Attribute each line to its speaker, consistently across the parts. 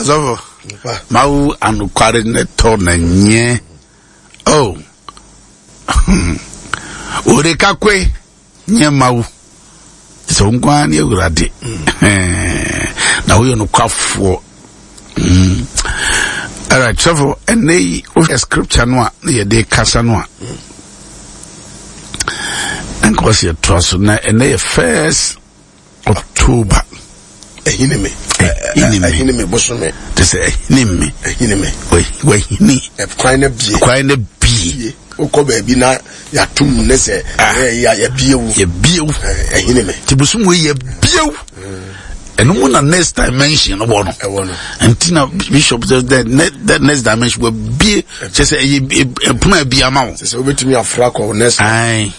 Speaker 1: So mau anukware neto na nye. Oh. Ureka kwe nye mau. So ngwani Ewurade. Na huyo nukwafo. Alright, so and they with scripture no na de kasa no. And cause your trust na and they 1st October.
Speaker 2: Ehineme bosome.
Speaker 1: They say ehineme. We hini. Kwine bi.
Speaker 2: Oko baby na yatum ne se ya biewu.
Speaker 1: Ye biewu.
Speaker 2: Ehineme.
Speaker 1: Tibusum we ye biewu. And one next dimension of one. And Tina Bishop says that next dimension will be just a be amount.
Speaker 2: So wait me a frack or next.
Speaker 1: Aye,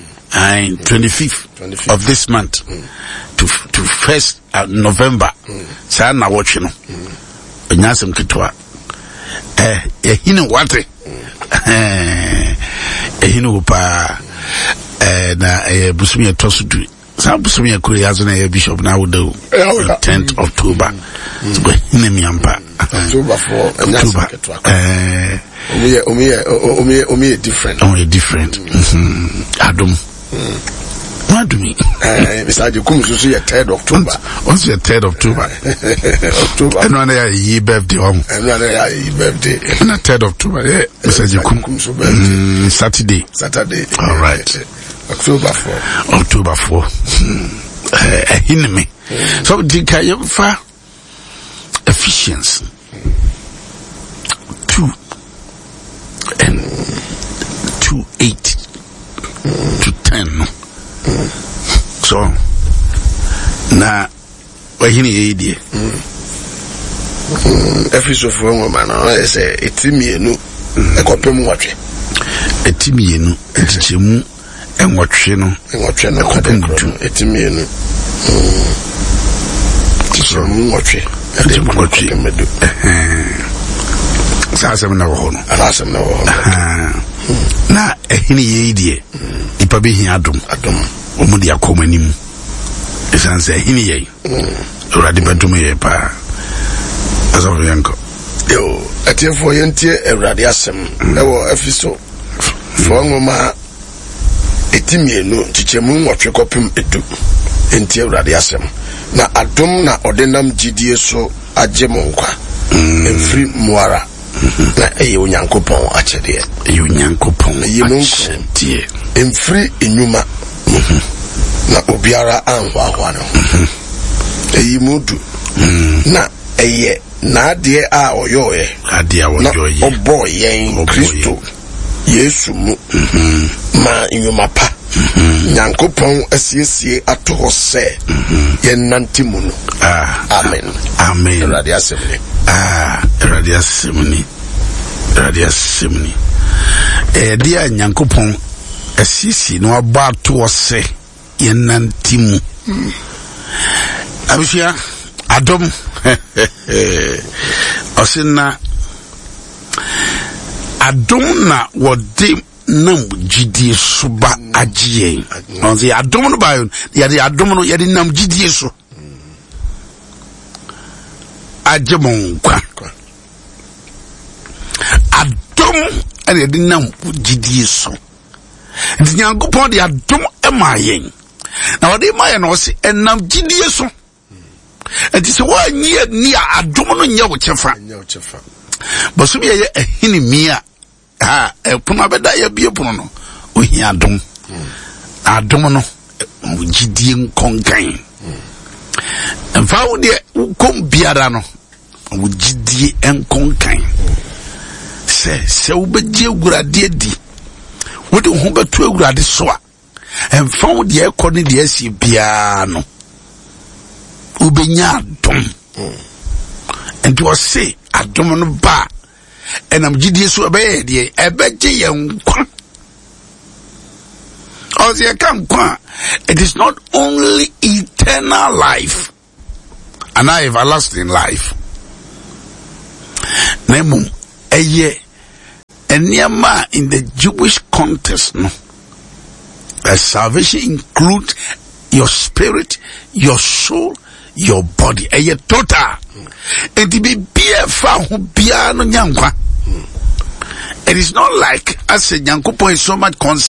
Speaker 1: 25th of this month to 1st November. Say na watching. Nyasem kitwa. Hinu wate. Hinu pa na busumi etosu du. Some busumi akuri azo na bishop na wodo 10th October. So hinu miampa.
Speaker 2: October 4. Omi different.
Speaker 1: Omi different. Adum. What do me?
Speaker 2: Mr. Jukum so your 3rd October.
Speaker 1: What's your 3rd October?
Speaker 2: October.
Speaker 1: And when I ye birthday home.
Speaker 2: And when I birthday.
Speaker 1: And 3rd October, yeah. Mr. Jukum so birthday. Saturday. All right.
Speaker 2: October 4.
Speaker 1: October 4. Hinme. So the Kayafa Ephesians 2 and 2:8 to 10. So na wahini yedi
Speaker 2: Ephesians 4 woman na say etimienu ekopem watwe
Speaker 1: etimienu etichemu enwotwe no ekopem du
Speaker 2: etimienu etichemu watwe
Speaker 1: medu sasem na wo no na ehini yedi ipa be hin adom omudi akomanim esanse ehini yei Ewurade bentum ye pa aso yanko
Speaker 2: yo atiefo yentie Ewurade asem ewo Efiso fo ngoma etimienu chichemu nwotwe kopem edu entie Ewurade asem na adom na odenam gidie so agemo nkwa emfri muara na eye onyankopon achede achede emfri enyuma na obiara anhwa no eyi mudu na eye na ade a oyoye obo yen Kristo Yesu mu ma enyuma pa nyankopon asiesie ato se yen nantimu no amen Ewurade asemni Ewurade asemni dia nyankopon asiesie no abato se yen nantimu abishia adom osina adom na wode nam gidie suba agye onze adom no bayo yade adom no yade nam gidie so agye kwa adom ene yade nam gidie so nyankopon de adom emayen na wode mayen no se enam gidie so enti se wa ni adom no nya wo chefa boso biye ehini mia epono abeda ya bie pono no ohi adom adom no gidie nkonkan mfa wo de kom biara no gidie nkonkan se wo begye Ewurade di wo de ho beto Ewurade so a mfa wo de ekone de asi bia no ubenya adom enti wo se adom no ba enam gidie so ebe de ebeje ye nkwa ozie kam kwa. It is not only eternal life and everlasting life nemu eye enyama in the Jewish context no salvation includes your spirit, your soul, your body, eye total. And to be bibia fa ho bia no nyankwa. It is not like as a Nyankopon is so much concerned